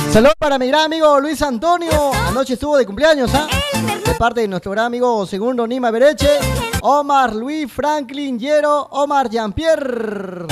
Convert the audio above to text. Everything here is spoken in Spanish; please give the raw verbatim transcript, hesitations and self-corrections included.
Saludos para mi gran amigo Luis Antonio. Anoche estuvo de cumpleaños, ¿ah? De parte de nuestro gran amigo Segundo Nima Bereche, Omar, Luis, Franklin, Yero, Omar, Jean-Pierre.